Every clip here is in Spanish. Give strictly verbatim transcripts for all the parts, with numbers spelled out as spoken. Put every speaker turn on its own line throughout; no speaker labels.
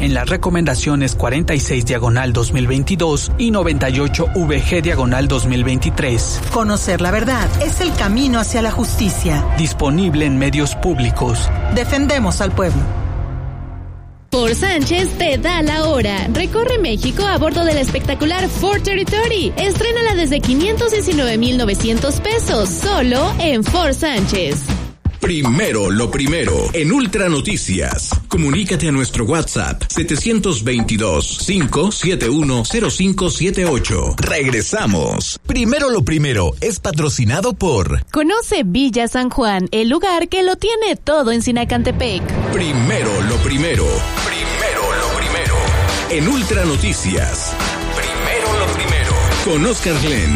en las recomendaciones cuarenta y seis diagonal dos mil veintidós y noventa y ocho V G diagonal dos mil veintitrés.
Conocer la verdad es el camino hacia la justicia.
Disponible en medios públicos.
Defendemos al pueblo.
Ford Sánchez te da la hora. Recorre México a bordo del espectacular Ford Territory. Estrénala desde quinientos diecinueve mil novecientos pesos, solo en Ford Sánchez.
Primero lo primero, en Ultra Noticias. Comunícate a nuestro WhatsApp siete dos dos, cinco siete uno, cero cinco siete ocho. Regresamos. Primero lo primero es patrocinado por...
Conoce Villa San Juan, el lugar que lo tiene todo en Sinacantepec.
Primero lo primero. Primero lo primero. En Ultra Noticias. Primero lo primero. Con Oscar Glenn.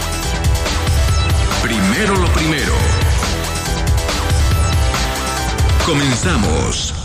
Primero lo primero. Comenzamos.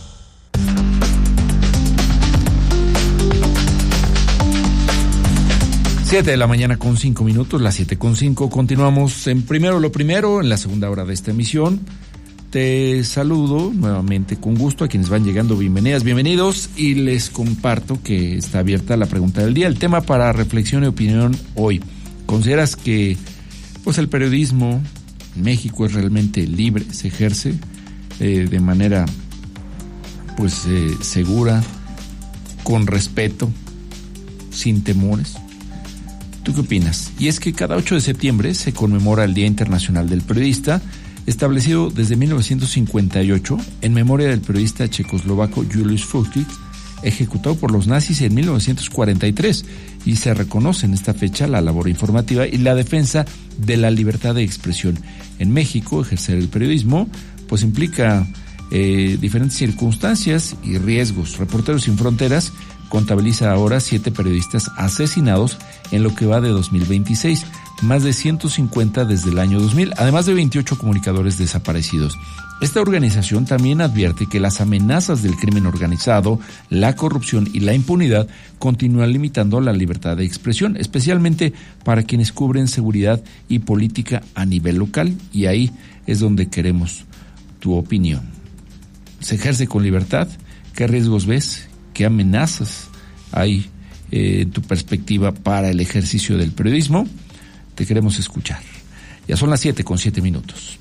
Siete de la mañana con cinco minutos, las siete con cinco. Continuamos en Primero lo Primero, en la segunda hora de esta emisión. Te saludo nuevamente con gusto a quienes van llegando. Bienvenidas, bienvenidos. Y les comparto que está abierta la pregunta del día. El tema para reflexión y opinión hoy. ¿Consideras que pues el periodismo en México es realmente libre, se ejerce Eh, de manera pues eh, segura, con respeto, sin temores? ¿Tú qué opinas? Y es que cada ocho de septiembre se conmemora el Día Internacional del Periodista, establecido desde mil novecientos cincuenta y ocho en memoria del periodista checoslovaco Julius Fuchs, ejecutado por los nazis en mil novecientos cuarenta y tres, y se reconoce en esta fecha la labor informativa y la defensa de la libertad de expresión. En México, ejercer el periodismo pues implica eh, diferentes circunstancias y riesgos. Reporteros Sin Fronteras contabiliza ahora siete periodistas asesinados en lo que va de dos mil veintiséis, más de ciento cincuenta desde el año dos mil, además de veintiocho comunicadores desaparecidos. Esta organización también advierte que las amenazas del crimen organizado, la corrupción y la impunidad continúan limitando la libertad de expresión, especialmente para quienes cubren seguridad y política a nivel local, y ahí es donde queremos tu opinión. ¿Se ejerce con libertad? ¿Qué riesgos ves? ¿Qué amenazas hay eh, en tu perspectiva para el ejercicio del periodismo? Te queremos escuchar. Ya son las siete con siete minutos.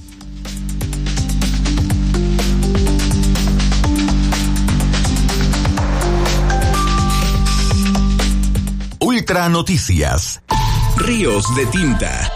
Ultra Noticias. Ríos de tinta.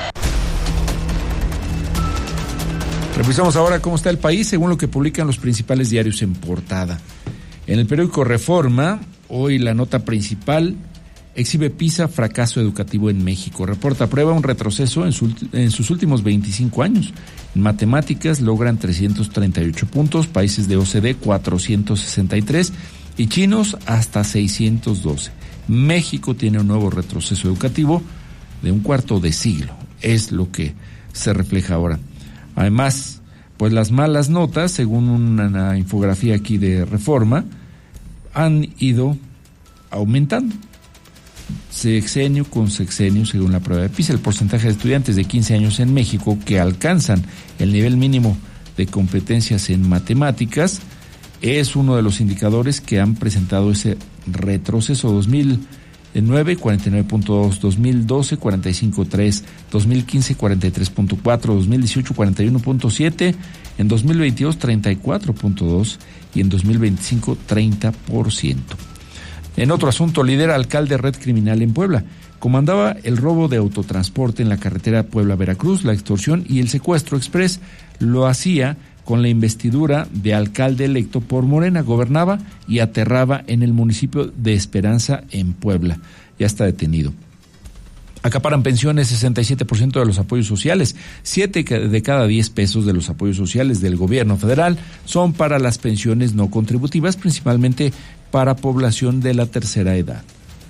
Revisamos ahora cómo está el país según lo que publican los principales diarios en portada. En el periódico Reforma, hoy la nota principal: exhibe PISA fracaso educativo en México. Reporta prueba un retroceso en, su, en sus últimos veinticinco años. En matemáticas logran trescientos treinta y ocho puntos, países de O C D cuatrocientos sesenta y tres y chinos hasta seiscientos doce. México tiene un nuevo retroceso educativo de un cuarto de siglo. Es lo que se refleja ahora. Además, pues las malas notas, según una infografía aquí de Reforma, han ido aumentando. Sexenio con sexenio, según la prueba de PISA, el porcentaje de estudiantes de quince años en México que alcanzan el nivel mínimo de competencias en matemáticas es uno de los indicadores que han presentado ese retroceso. Dos mil nueve, cuarenta y nueve punto dos, dos mil doce, cuarenta y cinco punto tres, dos mil quince, cuarenta y tres punto cuatro, dos mil dieciocho, cuarenta y uno punto siete, en dos mil veintidós, treinta y cuatro punto dos y en dos mil veinticinco, treinta por ciento. En otro asunto, lidera alcalde red criminal en Puebla. Comandaba el robo de autotransporte en la carretera Puebla-Veracruz, la extorsión y el secuestro express. Lo hacía con la investidura de alcalde electo por Morena. Gobernaba y aterraba en el municipio de Esperanza, en Puebla. Ya está detenido. Acaparan pensiones sesenta y siete por ciento de los apoyos sociales. Siete de cada diez pesos de los apoyos sociales del gobierno federal son para las pensiones no contributivas, principalmente para población de la tercera edad.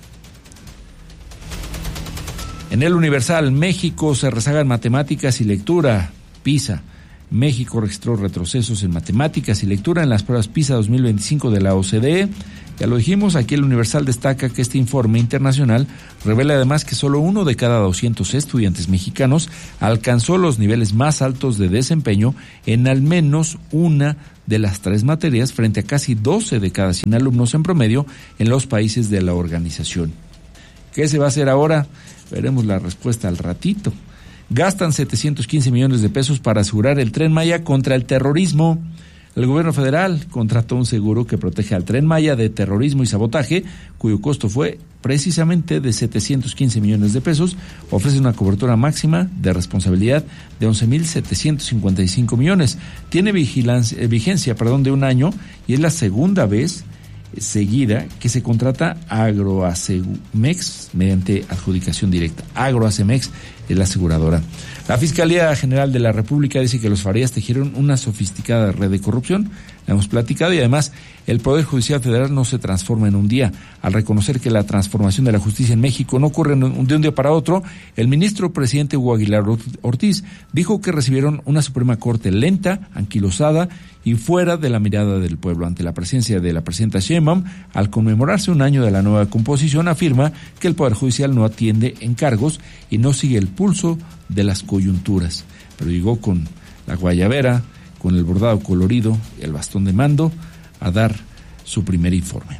En el Universal, México se rezaga en matemáticas y lectura. PISA. México registró retrocesos en matemáticas y lectura en las pruebas PISA dos mil veinticinco de la O C D E. Ya lo dijimos, aquí el Universal destaca que este informe internacional revela además que solo uno de cada doscientos estudiantes mexicanos alcanzó los niveles más altos de desempeño en al menos una de las tres materias, frente a casi doce de cada cien alumnos en promedio en los países de la organización. ¿Qué se va a hacer ahora? Veremos la respuesta al ratito. Gastan setecientos quince millones de pesos para asegurar el Tren Maya contra el terrorismo. El gobierno federal contrató un seguro que protege al Tren Maya de terrorismo y sabotaje, cuyo costo fue precisamente de setecientos quince millones de pesos. Ofrece una cobertura máxima de responsabilidad de once mil setecientos cincuenta y cinco millones. Tiene vigilancia, eh, vigencia perdón, de un año y es la segunda vez seguida que se contrata a Agroacemex mediante adjudicación directa. Agroacemex es la aseguradora. La Fiscalía General de la República dice que los Farías tejieron una sofisticada red de corrupción, la hemos platicado, y además el Poder Judicial Federal no se transforma en un día. Al reconocer que la transformación de la justicia en México no ocurre de un día para otro, el ministro presidente Hugo Aguilar Ortiz dijo que recibieron una Suprema Corte lenta, anquilosada y fuera de la mirada del pueblo. Ante la presencia de la presidenta Sheinbaum, al conmemorarse un año de la nueva composición, afirma que el Poder Judicial no atiende encargos y no sigue el pulso de las coyunturas. Pero llegó con la guayabera, con el bordado colorido, el bastón de mando, a dar su primer informe.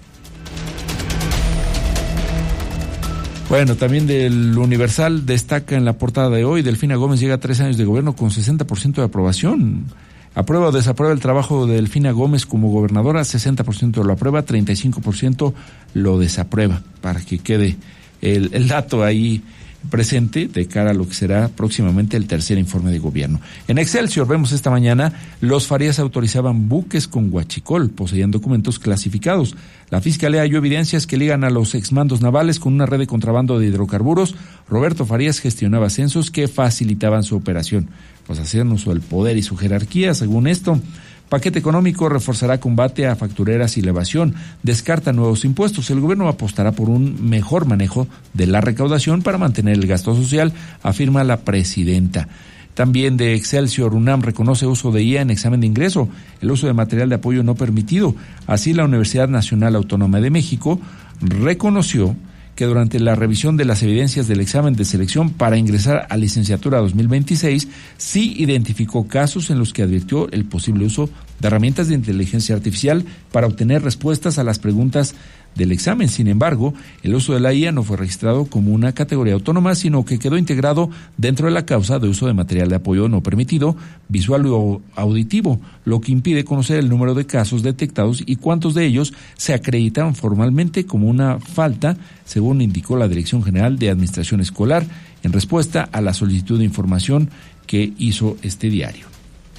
Bueno, también del Universal destaca en la portada de hoy, Delfina Gómez llega a tres años de gobierno con sesenta por ciento de aprobación. ¿Aprueba o desaprueba el trabajo de Delfina Gómez como gobernadora? sesenta por ciento lo aprueba, treinta y cinco por ciento lo desaprueba, para que quede el, el dato ahí presente de cara a lo que será próximamente el tercer informe de gobierno. En Excelsior vemos esta mañana, los Farías autorizaban buques con huachicol, poseían documentos clasificados. La Fiscalía halló evidencias que ligan a los exmandos navales con una red de contrabando de hidrocarburos. Roberto Farías gestionaba ascensos que facilitaban su operación. Pues hacían uso del poder y su jerarquía, según esto. Paquete económico reforzará combate a factureras y la evasión. Descarta nuevos impuestos. El gobierno apostará por un mejor manejo de la recaudación para mantener el gasto social, afirma la presidenta. También de Excelsior, UNAM reconoce uso de I A en examen de ingreso, el uso de material de apoyo no permitido. Así, la Universidad Nacional Autónoma de México reconoció que durante la revisión de las evidencias del examen de selección para ingresar a licenciatura dos mil veintiséis, sí identificó casos en los que advirtió el posible uso de herramientas de inteligencia artificial para obtener respuestas a las preguntas del examen. Sin embargo, el uso de la I A no fue registrado como una categoría autónoma, sino que quedó integrado dentro de la causa de uso de material de apoyo no permitido, visual o auditivo, lo que impide conocer el número de casos detectados y cuántos de ellos se acreditaron formalmente como una falta, según indicó la Dirección General de Administración Escolar, en respuesta a la solicitud de información que hizo este diario.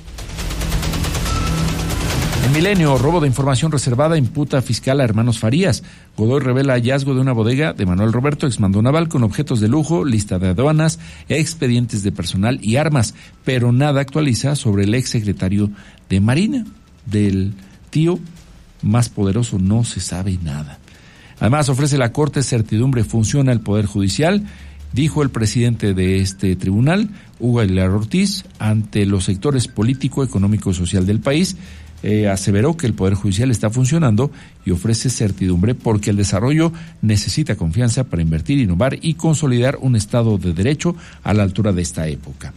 En Milenio, robo de información reservada imputa fiscal a hermanos Farías. Godoy revela hallazgo de una bodega de Manuel Roberto, exmando naval, con objetos de lujo, lista de aduanas, expedientes de personal y armas, pero nada actualiza sobre el exsecretario de Marina. Del tío más poderoso no se sabe nada. Además, ofrece la Corte certidumbre, funciona el Poder Judicial, dijo el presidente de este tribunal, Hugo Aguilar Ortiz, ante los sectores político, económico y social del país. Eh, aseveró que el Poder Judicial está funcionando y ofrece certidumbre porque el desarrollo necesita confianza para invertir, innovar y consolidar un Estado de Derecho a la altura de esta época.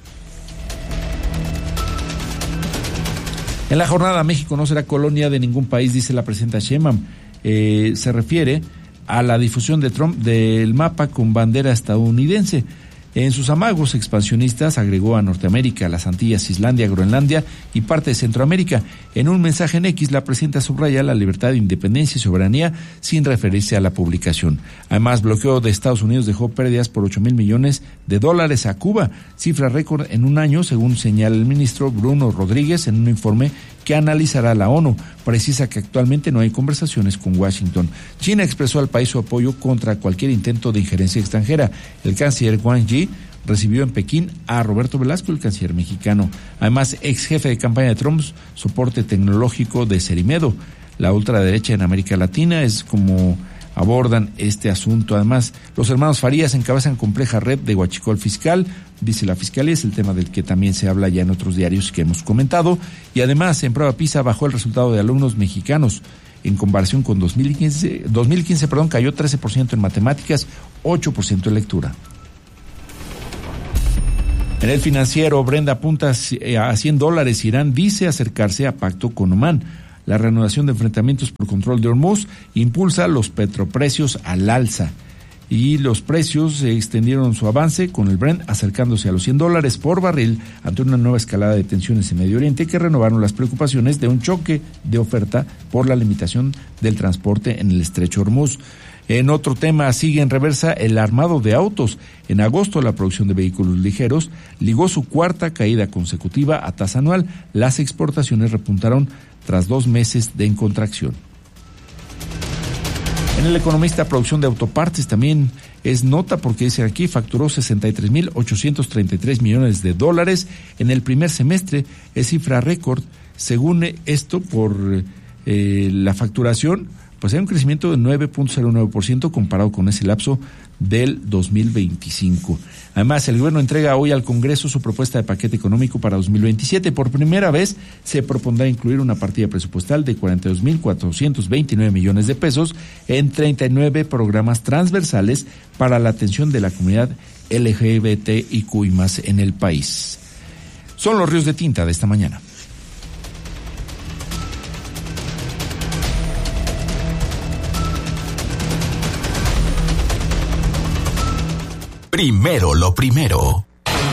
En la jornada, México no será colonia de ningún país, dice la presidenta Sheinbaum. Eh, se refiere a la difusión de Trump del mapa con bandera estadounidense. En sus amagos expansionistas agregó a Norteamérica, las Antillas, Islandia, Groenlandia y parte de Centroamérica. En un mensaje en X, la presidenta subraya la libertad, independencia y soberanía sin referirse a la publicación. Además, bloqueo de Estados Unidos dejó pérdidas por ocho mil millones de dólares a Cuba, cifra récord en un año, según señala el ministro Bruno Rodríguez en un informe que analizará la ONU. Precisa que actualmente no hay conversaciones con Washington. China expresó al país su apoyo contra cualquier intento de injerencia extranjera. El canciller Wang Yi recibió en Pekín a Roberto Velasco, el canciller mexicano. Además, ex jefe de campaña de Trump, soporte tecnológico de Cerimedo. La ultraderecha en América Latina es como abordan este asunto. Además, los hermanos Farías encabezan compleja red de huachicol fiscal, dice la Fiscalía, es el tema del que también se habla ya en otros diarios que hemos comentado. Y además, en prueba PISA bajó el resultado de alumnos mexicanos. en comparación con dos mil quince, dos mil quince perdón, cayó trece por ciento en matemáticas, ocho por ciento en lectura. En el financiero, Brenda apunta a cien dólares. Irán dice acercarse a pacto con Omán. La reanudación de enfrentamientos por control de Hormuz impulsa los petroprecios al alza. Y los precios se extendieron su avance con el Brent acercándose a los cien dólares por barril ante una nueva escalada de tensiones en Medio Oriente que renovaron las preocupaciones de un choque de oferta por la limitación del transporte en el estrecho Hormuz. En otro tema, sigue en reversa el armado de autos. En agosto, la producción de vehículos ligeros ligó su cuarta caída consecutiva a tasa anual. Las exportaciones repuntaron tras dos meses de contracción. En El Economista, producción de autopartes también es nota porque dice aquí facturó sesenta y tres mil ochocientos treinta y tres millones de dólares en el primer semestre. Es cifra récord. Según esto, por eh, la facturación, pues hay un crecimiento de nueve punto cero nueve por ciento comparado con ese lapso del dos mil veinticinco. Además, el gobierno entrega hoy al Congreso su propuesta de paquete económico para dos mil veintisiete. Por primera vez se propondrá incluir una partida presupuestal de cuarenta y dos mil cuatrocientos veintinueve millones de pesos en treinta y nueve programas transversales para la atención de la comunidad L G B T I Q y más en el país. Son los ríos de tinta de esta mañana.
Primero lo primero.